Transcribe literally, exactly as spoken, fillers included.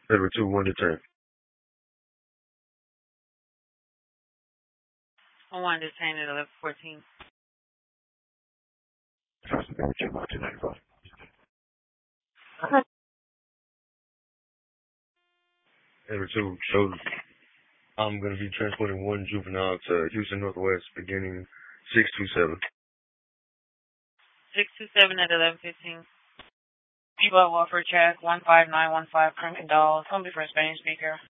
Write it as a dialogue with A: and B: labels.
A: Edward two, one to ten.
B: I one to ten at eleven fourteen.
A: Edward two shows I'm going to be transporting one juvenile to Houston Northwest beginning six two seven.
B: six two seven at eleven fifteen. People at Welfare Check one five nine one five Crankin Dolls. Home for Spanish speaker.